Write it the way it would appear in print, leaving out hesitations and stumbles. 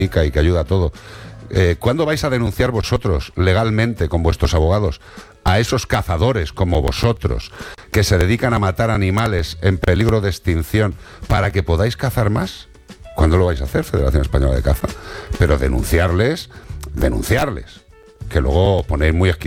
y que ayuda a todo. ¿Cuándo vais a denunciar vosotros legalmente con vuestros abogados a esos cazadores como vosotros que se dedican a matar animales en peligro de extinción para que podáis cazar más? ¿Cuándo lo vais a hacer, Federación Española de Caza? Pero denunciarles, que luego ponéis muy exquisitos